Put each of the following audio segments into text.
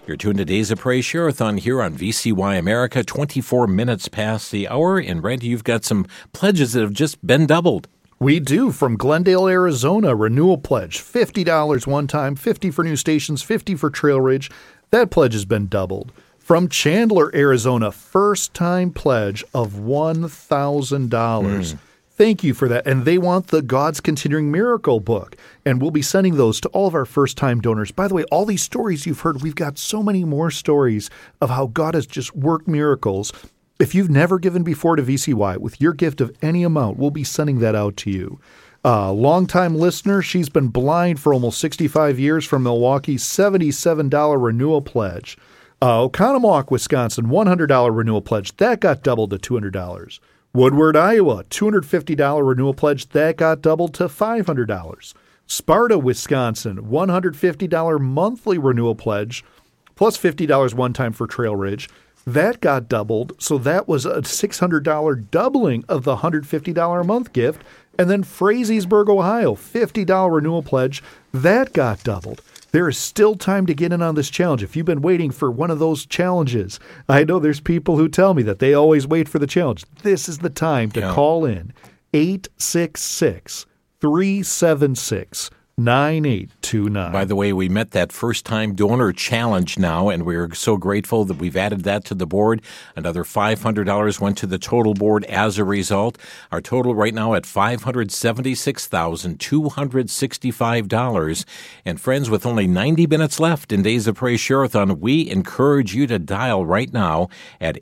You're tuned to Days of Praise Share-a-thon here on VCY America, 24 minutes past the hour. And Randy, you've got some pledges that have just been doubled. We do. From Glendale, Arizona, renewal pledge, $50 one time, $50 for new stations, $50 for Trail Ridge. That pledge has been doubled. From Chandler, Arizona, first-time pledge of $1,000. Thank you for that. And they want the God's Continuing Miracle book. And we'll be sending those to all of our first-time donors. By the way, all these stories you've heard, we've got so many more stories of how God has just worked miracles. If you've never given before to VCY, with your gift of any amount, we'll be sending that out to you. Longtime listener, she's been blind for almost 65 years, from Milwaukee, $77 renewal pledge. Oconomowoc, Wisconsin, $100 renewal pledge. That got doubled to $200. Woodward, Iowa, $250 renewal pledge. That got doubled to $500. Sparta, Wisconsin, $150 monthly renewal pledge, plus $50 one time for Trail Ridge. That got doubled, so that was a $600 doubling of the $150 a month gift. And then Frazeysburg, Ohio, $50 renewal pledge. That got doubled. There is still time to get in on this challenge. If you've been waiting for one of those challenges, I know there's people who tell me that they always wait for the challenge. This is the time to call in. 866-376-9829. By the way, we met that first-time donor challenge now, and we're so grateful that we've added that to the board. Another $500 went to the total board as a result. Our total right now at $576,265. And friends, with only 90 minutes left in Days of Praise Share-a-thon, we encourage you to dial right now at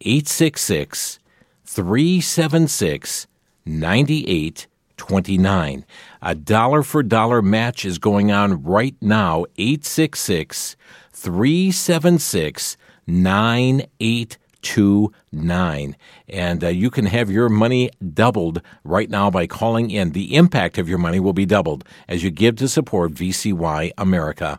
866-376-9829. A dollar-for-dollar match is going on right now, 866-376-9829. And you can have your money doubled right now by calling in. The impact of your money will be doubled as you give to support VCY America.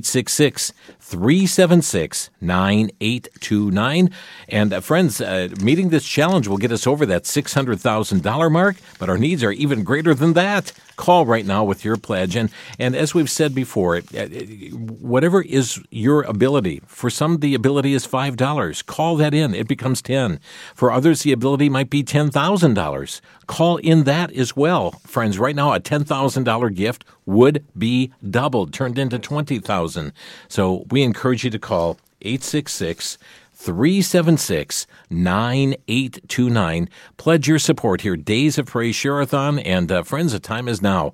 866-376-9829. And friends, meeting this challenge will get us over that $600,000 mark, but our needs are even greater than that. Call right now with your pledge. And as we've said before, whatever is your ability, for some the ability is $5. Call that in. It becomes $10. For others, the ability might be $10,000. Call in that as well. Friends, right now, a $10,000 gift would be doubled, turned into $20,000. So we encourage you to call 866-376-9829. Pledge your support here. Days of Praise Share-a-thon. And friends, the time is now.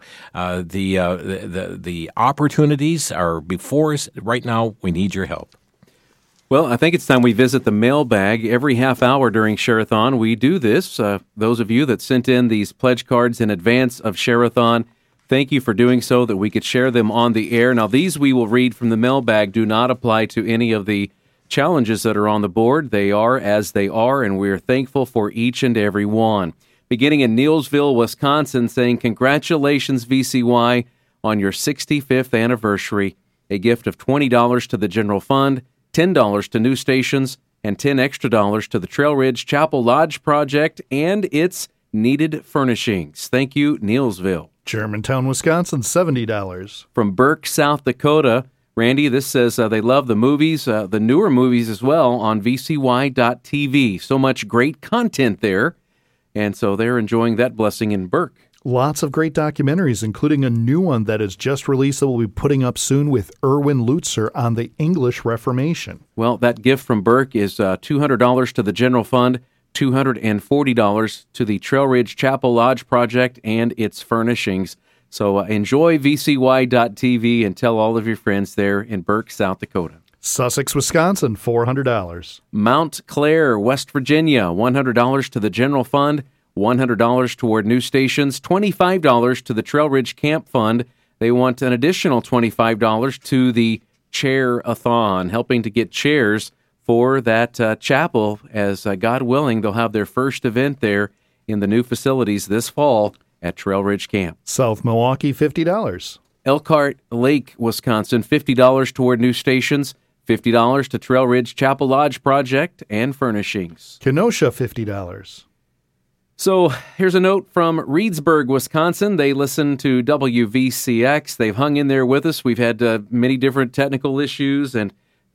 The opportunities are before us right now. We need your help. Well, I think it's time we visit the mailbag. Every half hour during Share-a-thon, we do this. Those of you that sent in these pledge cards in advance of Share-a-thon, thank you for doing so that we could share them on the air. Now, these we will read from the mailbag do not apply to any of the challenges that are on the board. They are as they are, and we're thankful for each and every one. Beginning in Neillsville, Wisconsin, saying, congratulations, VCY, on your 65th anniversary. A gift of $20 to the general fund, $10 to new stations, and $10 extra to the Trail Ridge Chapel Lodge project and its needed furnishings. Thank you, Neillsville. Germantown, Wisconsin, $70. From Burke, South Dakota, Randy, this says they love the movies, the newer movies as well, on VCY.TV. So much great content there, and so they're enjoying that blessing in Burke. Lots of great documentaries, including a new one that is just released that we'll be putting up soon with Erwin Lutzer on the English Reformation. Well, that gift from Burke is $200 to the general fund, $240 to the Trail Ridge Chapel Lodge project and its furnishings. So enjoy VCY.TV and tell all of your friends there in Burke, South Dakota. Sussex, Wisconsin, $400. Mount Clair, West Virginia, $100 to the general fund, $100 toward new stations, $25 to the Trail Ridge Camp Fund. They want an additional $25 to the Chair-a-thon, helping to get chairs for that chapel. As God willing, they'll have their first event there in the new facilities this fall at Trail Ridge Camp. South Milwaukee, $50. Elkhart Lake, Wisconsin, $50 toward new stations, $50 to Trail Ridge Chapel Lodge project and furnishings. Kenosha, $50. So here's a note from Reedsburg, Wisconsin. They listen to WVCX. They've hung in there with us. We've had many different technical issues, and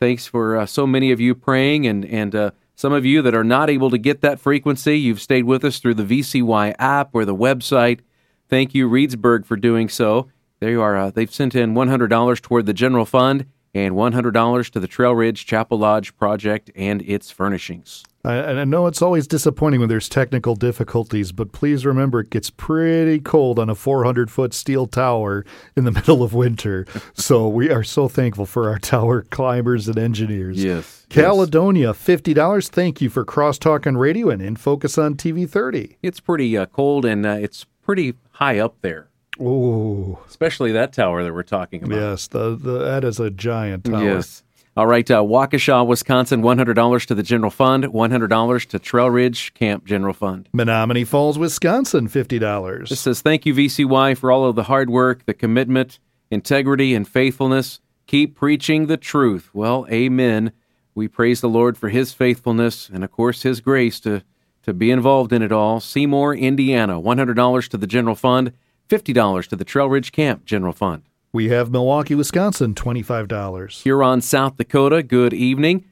Thanks for so many of you praying, and some of you that are not able to get that frequency. You've stayed with us through the VCY app or the website. Thank you, Reedsburg, for doing so. There you are. They've sent in $100 toward the general fund and $100 to the Trail Ridge Chapel Lodge project and its furnishings. And I know it's always disappointing when there's technical difficulties, but please remember it gets pretty cold on a 400-foot steel tower in the middle of winter. So we are so thankful for our tower climbers and engineers. Yes. Caledonia, $50. Thank you for Crosstalk on radio and In Focus on TV 30. It's pretty cold, and it's pretty high up there. Oh, especially that tower that we're talking about. Yes, that is a giant tower. Yes. All right, Waukesha, Wisconsin, $100 to the general fund, $100 to Trail Ridge Camp General Fund. Menominee Falls, Wisconsin, $50. It says, thank you, VCY, for all of the hard work, the commitment, integrity, and faithfulness. Keep preaching the truth. Well, amen. We praise the Lord for his faithfulness and, of course, his grace to be involved in it all. Seymour, Indiana, $100 to the general fund, $50 to the Trail Ridge Camp General Fund. We have Milwaukee, Wisconsin, $25. Huron, South Dakota, good evening,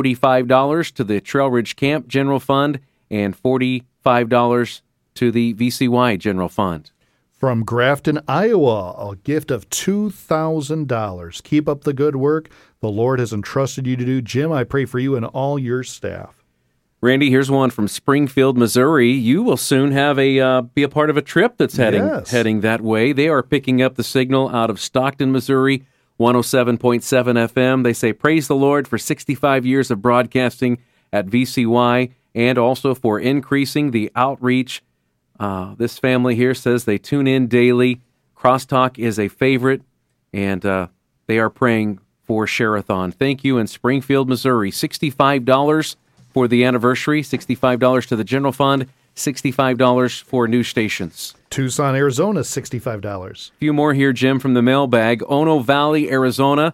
$45 to the Trail Ridge Camp General Fund and $45 to the VCY General Fund. From Grafton, Iowa, a gift of $2,000. Keep up the good work the Lord has entrusted you to do. Jim, I pray for you and all your staff. Randy, here's one from Springfield, Missouri. You will soon have be a part of a trip that's heading that way. They are picking up the signal out of Stockton, Missouri, 107.7 FM. They say, praise the Lord for 65 years of broadcasting at VCY and also for increasing the outreach. This family here says they tune in daily. Crosstalk is a favorite, and they are praying for Share-a-thon. Thank you in Springfield, Missouri. $65 for the anniversary, $65 to the general fund, $65 for new stations. Tucson, Arizona, $65. A few more here, Jim, from the mailbag. Ono Valley, Arizona,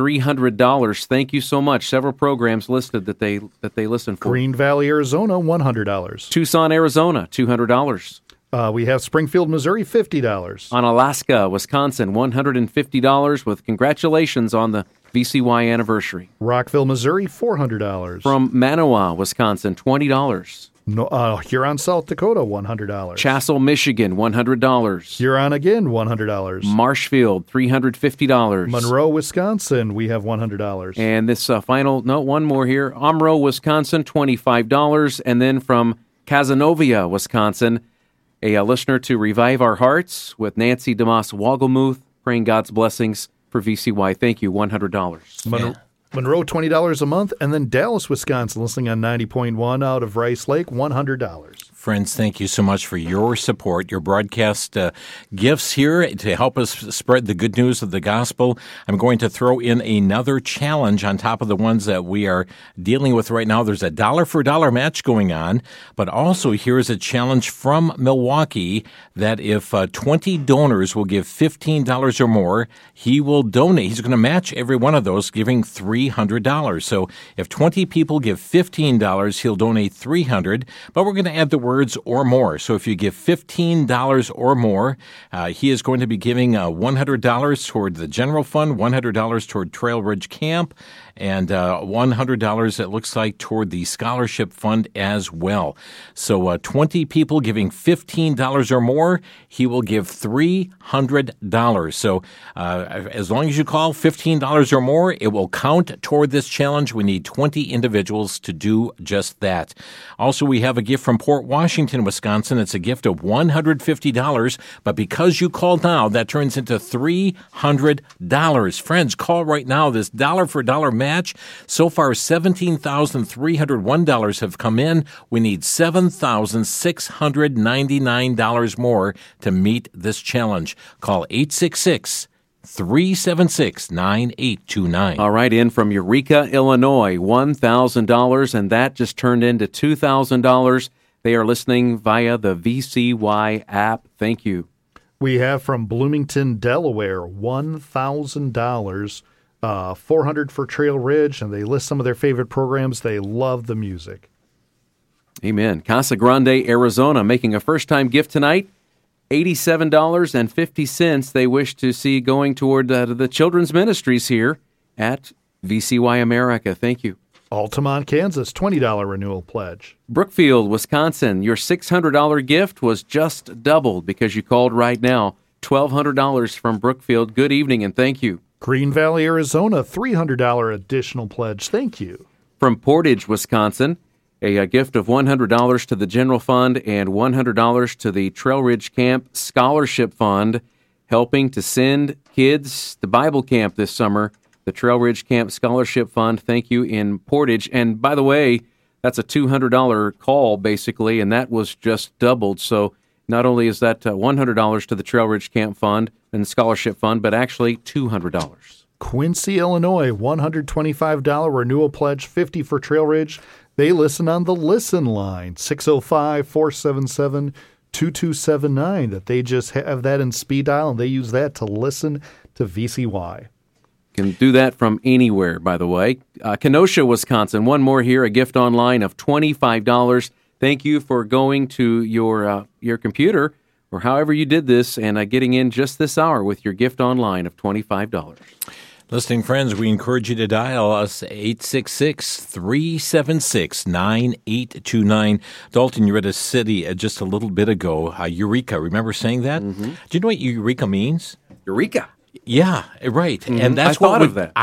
$300. Thank you so much. Several programs listed that they listen for. Green Valley, Arizona, $100. Tucson, Arizona, $200. We have Springfield, Missouri, $50. Onalaska, Wisconsin, $150 with congratulations on the VCY anniversary. Rockville, Missouri, $400. From Manawa, Wisconsin, $20. Huron, South Dakota, $100. Chassell, Michigan, $100. Huron again, $100. Marshfield, $350. Monroe, Wisconsin, we have $100. And this one more here. Omro, Wisconsin, $25. And then from Cazenovia, Wisconsin, a listener to Revive Our Hearts with Nancy DeMoss Wogelmuth, praying God's blessings for VCY. Thank you, $100. Monroe, $20 a month, and then Dallas, Wisconsin, listening on 90.1 out of Rice Lake, $100. Friends, thank you so much for your support, your broadcast gifts here to help us spread the good news of the gospel. I'm going to throw in another challenge on top of the ones that we are dealing with right now. There's a dollar-for-dollar match going on, but also here's a challenge from Milwaukee that if 20 donors will give $15 or more, he will donate. He's going to match every one of those, giving $300. So if 20 people give $15, he'll donate $300, but we're going to add the words or more. So if you give $15 or more, he is going to be giving $100 toward the general fund, $100 toward Trail Ridge Camp, and $100, it looks like, toward the scholarship fund as well. So 20 people giving $15 or more, he will give $300. So as long as you call $15 or more, it will count toward this challenge. We need 20 individuals to do just that. Also, we have a gift from Port Washington, Wisconsin. It's a gift of $150, but because you called now, that turns into $300. Friends, call right now. This dollar-for-dollar match. So far, $17,301 have come in. We need $7,699 more to meet this challenge. Call 866-376-9829. All right, in from Eureka, Illinois, $1,000, and that just turned into $2,000. They are listening via the VCY app. Thank you. We have from Bloomington, Delaware, $1,000. $400 for Trail Ridge, and they list some of their favorite programs. They love the music. Amen. Casa Grande, Arizona, making a first-time gift tonight. $87.50 they wish to see going toward the children's ministries here at VCY America, thank you. Altamont, Kansas, $20 renewal pledge. Brookfield, Wisconsin, your $600 gift was just doubled because you called right now. $1,200 from Brookfield. Good evening and thank you. Green Valley, Arizona, $300 additional pledge. Thank you. From Portage, Wisconsin, a gift of $100 to the General Fund and $100 to the Trail Ridge Camp Scholarship Fund, helping to send kids to Bible camp this summer. The Trail Ridge Camp Scholarship Fund, thank you, in Portage. And by the way, that's a $200 call, basically, and that was just doubled. So not only is that $100 to the Trail Ridge Camp Fund and Scholarship Fund, but actually $200. Quincy, Illinois, $125 renewal pledge, $50 for Trail Ridge. They listen on the Listen line, 605-477-2279, that they just have that in speed dial, and they use that to listen to VCY. Can do that from anywhere, by the way. Kenosha, Wisconsin, one more here, a gift online of $25. Thank you for going to your computer or however you did this and getting in just this hour with your gift online of $25. Listening friends, we encourage you to dial us 866-376-9829. Dalton, you read a city just a little bit ago, Eureka. Remember saying that? Mm-hmm. Do you know what Eureka means? Eureka. Yeah, right. Mm-hmm. And that's I thought of that.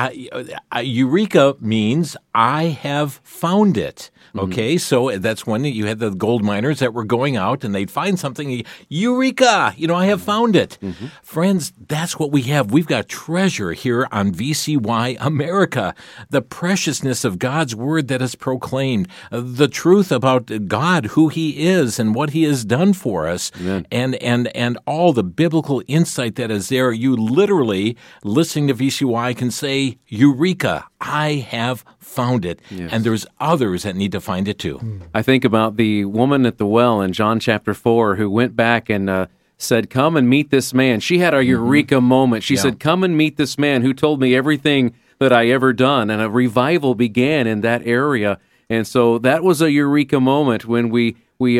Eureka means I have found it. Okay, so that's when you had the gold miners that were going out and they'd find something. Eureka! I have found it. Mm-hmm. Friends, that's what we have. We've got treasure here on VCY America. The preciousness of God's word that is proclaimed. The truth about God, who he is and what he has done for us. Amen. And all the biblical insight that is there. You literally, listening to VCY, can say, Eureka! I have found it. Yes. And there's others that need to find it too. I think about the woman at the well in John chapter 4 who went back and said, come and meet this man. She had a Eureka moment. She said, come and meet this man who told me everything that I ever done. And a revival began in that area. And so that was a Eureka moment when we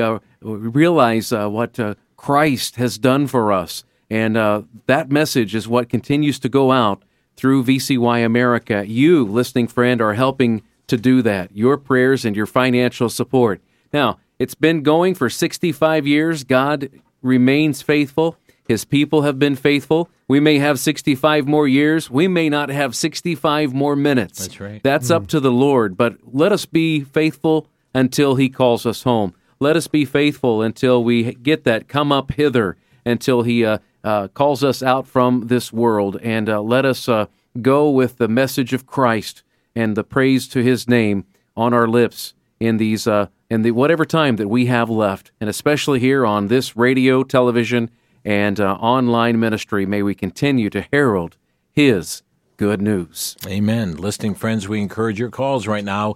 realize what Christ has done for us. And that message is what continues to go out through VCY America. You, listening friend, are helping to do that. Your prayers and your financial support. Now, it's been going for 65 years. God remains faithful. His people have been faithful. We may have 65 more years. We may not have 65 more minutes. That's right. That's up to the Lord. But let us be faithful until he calls us home. Let us be faithful until we get that come up hither, until he calls us out from this world, and let us go with the message of Christ and the praise to his name on our lips in these in the whatever time that we have left, and especially here on this radio, television, and online ministry. May we continue to herald his good news. Amen. Listening friends, we encourage your calls right now,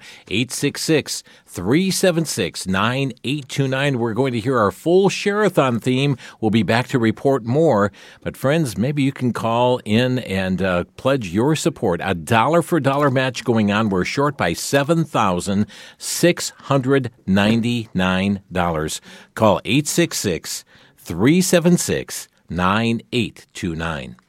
866-376-9829. We're going to hear our full Share-a-thon theme. We'll be back to report more. But friends, maybe you can call in and pledge your support. A dollar-for-dollar match going on. We're short by $7,699. Call 866-376-9829.